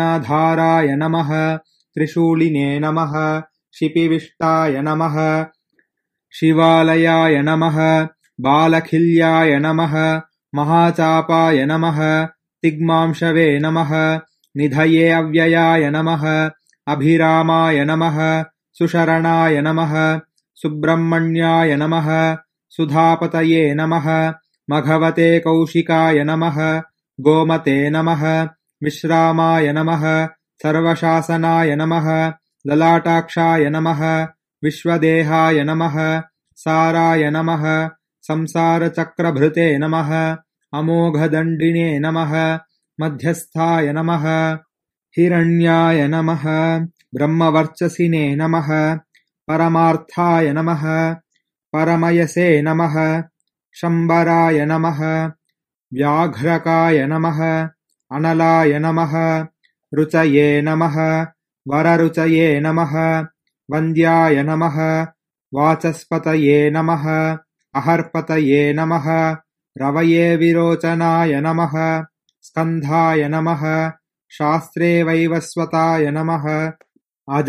धाराय नमः त्रिशूलिने नमः शिपिविष्टाय नमः शिवालयाय नमः बालखिल्याय नमः महाचापाय नमः तिग्मांशवे नमः निधये अव्ययाय नमः अभिरामाय नमः सुशरणाय नमः सुब्रह्मण्याय नमः सुधापतये नमः मघवते कौशिकाय नमः गोमते नमः विश्रामाय नमः सर्वशासनाय नमः ललाटाक्षाय नमः विश्वदेहाय नमः साराय नमः संसारचक्रभृते नमः अमोघदण्डिने नमः मध्यस्थाय नमः हिरण्याय नमः ब्रह्मवर्चसिने नमः परमार्थाय नमः परमयसे नमः शम्बराय नमः व्याघ्रकाय नमः अनलाय नमः रुचये नमः वररुचये नमः वन्द्याय नमः वाचस्पतये नमः अहर्पतये नमः रवये विरोचनाय नमः स्कन्धाय नमः शास्त्रे वैवस्वताय नमः